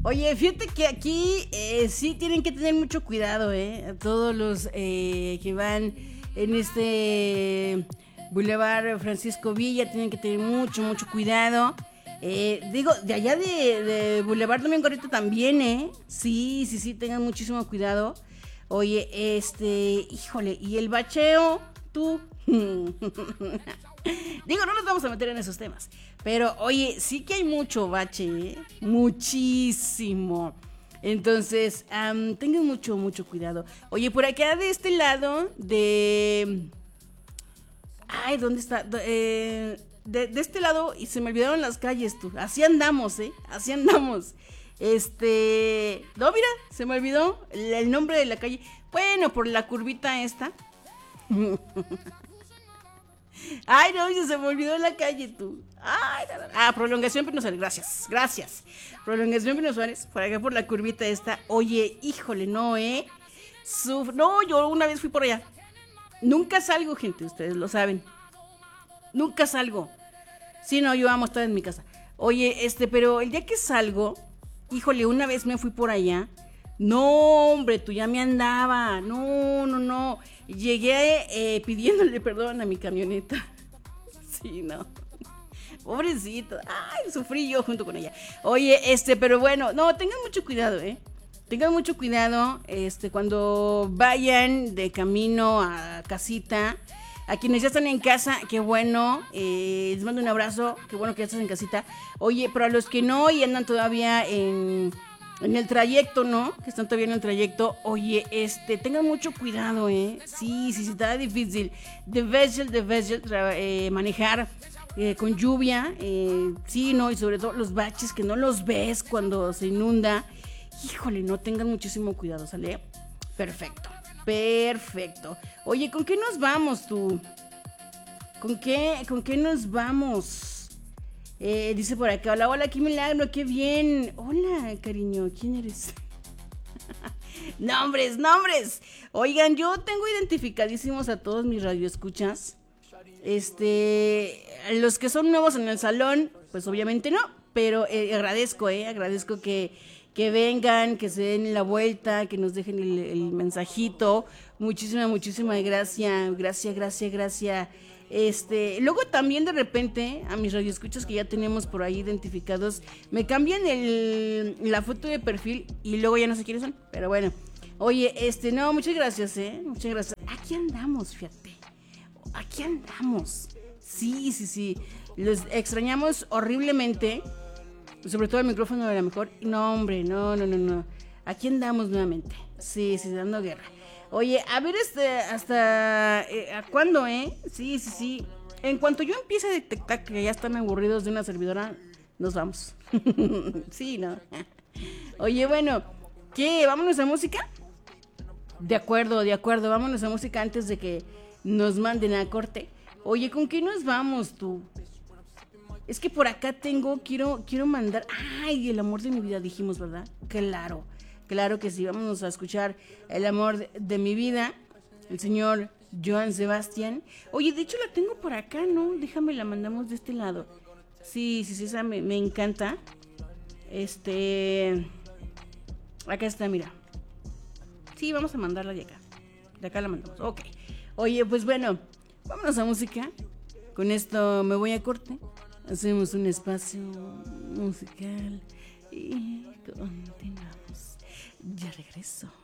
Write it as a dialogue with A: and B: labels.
A: Oye, fíjate que aquí sí tienen que tener mucho cuidado, a todos los que van en este Boulevard Francisco Villa, tienen que tener mucho cuidado. Digo, de allá de Boulevard Domingo Gorrito también, sí, tengan muchísimo cuidado. Oye, híjole, y el bacheo, tú. Digo, no nos vamos a meter en esos temas. Pero, oye, sí que hay mucho bache, muchísimo. Entonces, tengan mucho cuidado. Oye, por acá de este lado de... Ay, ¿dónde está? De este lado, y se me olvidaron las calles, tú. Así andamos, así andamos. No, mira, se me olvidó el nombre de la calle. Bueno, por la curvita esta. Ay, no, se me olvidó la calle, tú. Ay, Prolongación Pino Suárez, gracias. Prolongación Pino Suárez, por acá por la curvita esta. Oye, híjole, no, no, yo una vez fui por allá. Nunca salgo, gente, ustedes lo saben. Nunca salgo. Sí, no, yo amo estar en mi casa. Oye, pero el día que salgo, híjole, una vez me fui por allá. No, hombre, tú ya me andaba. No. Llegué pidiéndole perdón a mi camioneta. Sí, no. Pobrecito. Ay, sufrí yo junto con ella. Oye, pero bueno, no, tengan mucho cuidado, Tengan mucho cuidado, cuando vayan de camino a casita. A quienes ya están en casa, qué bueno, les mando un abrazo, qué bueno que ya estás en casita. Oye, pero a los que no y andan todavía en el trayecto, ¿no? Que están todavía en el trayecto, oye, tengan mucho cuidado, Sí, está difícil. De vessel, manejar con lluvia, sí, ¿no? Y sobre todo los baches que no los ves cuando se inunda. Híjole, no, tengan muchísimo cuidado, ¿sale? Perfecto. Oye, ¿con qué nos vamos tú? ¿Con qué nos vamos? Dice por acá, hola, qué milagro, qué bien. Hola, cariño, ¿quién eres? Nombres. Oigan, yo tengo identificadísimos a todos mis radioescuchas. Los que son nuevos en el salón, pues obviamente no, pero agradezco que vengan, que se den la vuelta, que nos dejen el mensajito. Muchísimas gracias. Luego también de repente a mis radioescuchas que ya tenemos por ahí identificados, me cambian la foto de perfil y luego ya no sé quiénes son, pero bueno. Oye, no, muchas gracias, muchas gracias. Aquí andamos, fíjate. Aquí andamos. Sí. Los extrañamos horriblemente. Sobre todo el micrófono de la mejor. No, hombre, no. Aquí andamos nuevamente. Sí, dando guerra. Oye, a ver hasta ¿a cuándo, Sí. En cuanto yo empiece a detectar que ya están aburridos de una servidora, nos vamos. Sí, ¿no? Oye, bueno, ¿qué? ¿Vámonos a música? De acuerdo, vámonos a música antes de que nos manden a corte. Oye, ¿con qué nos vamos tú? Es que por acá quiero mandar... Ay, el amor de mi vida dijimos, ¿verdad? Claro que sí, vámonos a escuchar el amor de mi vida, el señor Joan Sebastián. Oye, de hecho la tengo por acá, ¿no? Déjame, la mandamos de este lado. Sí, esa me encanta. Acá está, mira. Sí, vamos a mandarla de acá. De acá la mandamos, ok. Oye, pues bueno, vámonos a música. Con esto me voy a corte. Hacemos un espacio musical y continuamos. Ya regreso.